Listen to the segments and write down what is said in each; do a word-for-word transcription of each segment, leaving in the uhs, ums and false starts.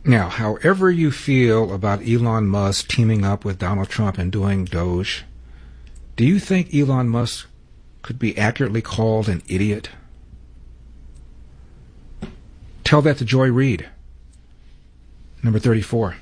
Now, however you feel about Elon Musk teaming up with Donald Trump and doing Doge, do you think Elon Musk could be accurately called an idiot? Tell that to Joy Reid, number thirty-four.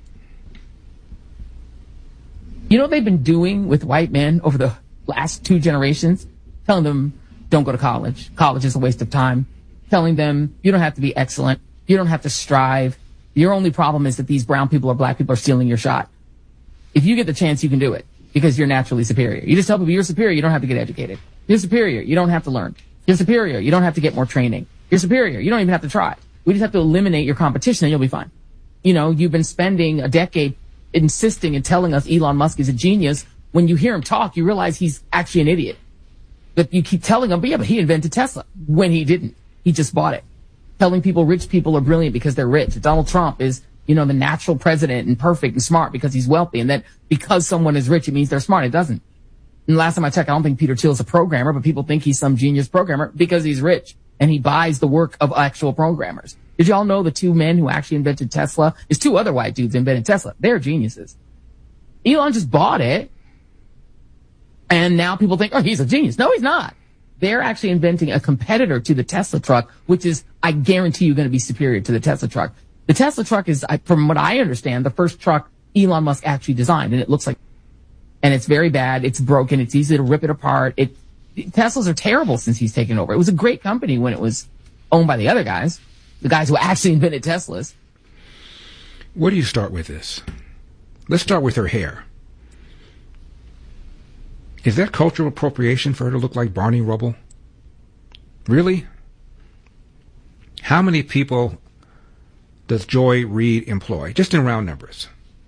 You know what they've been doing with white men over the last two generations? Telling them, don't go to college. College is a waste of time. Telling them, you don't have to be excellent. You don't have to strive. Your only problem is that these brown people or black people are stealing your shot. If you get the chance, you can do it because you're naturally superior. You just tell people you're superior. You don't have to get educated. You're superior. You don't have to learn. You're superior. You don't have to get more training. You're superior. You don't even have to try. We just have to eliminate your competition and you'll be fine. You know, you've been spending a decade insisting and telling us Elon Musk is a genius. When you hear him talk, you realize he's actually an idiot. But you keep telling him, but yeah, but he invented Tesla. When he didn't. He just bought it. Telling people rich people are brilliant because they're rich. Donald Trump is, you know, the natural president and perfect and smart because he's wealthy. And that because someone is rich, it means they're smart. It doesn't. And last time I checked, I don't think Peter Thiel is a programmer, but people think he's some genius programmer because he's rich and he buys the work of actual programmers. Did y'all know the two men who actually invented Tesla? There's two other white dudes who invented Tesla. They're geniuses. Elon just bought it. And now people think, oh, he's a genius. No, he's not. They're actually inventing a competitor to the Tesla truck, which is, I guarantee you, going to be superior to the Tesla truck. The Tesla truck is, from what I understand, the first truck Elon Musk actually designed, and it looks like, and it's very bad. It's broken. It's easy to rip it apart. It, Teslas are terrible since he's taken over. It was a great company when it was owned by the other guys, the guys who actually invented Teslas. Where do you start with this? Let's start with her hair. Is that cultural appropriation for her to look like Barney Rubble? Really? How many people does Joy Reid employ? Just in round numbers.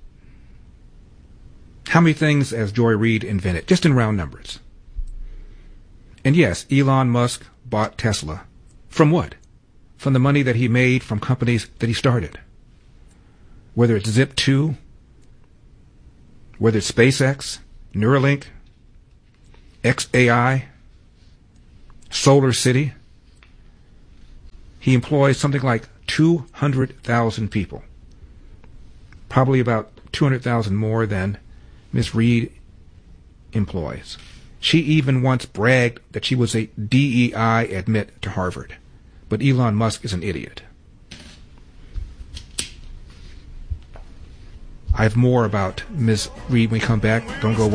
How many things has Joy Reid invented? Just in round numbers. And yes, Elon Musk bought Tesla. From what? From the money that he made from companies that he started. Whether it's Zip two, whether it's SpaceX, Neuralink, X A I, Solar City. He employs something like two hundred thousand people. Probably about two hundred thousand more than Miss Reid employs. She even once bragged that she was a D E I admit to Harvard. But Elon Musk is an idiot. I have more about Miss Reid when we come back. Don't go away.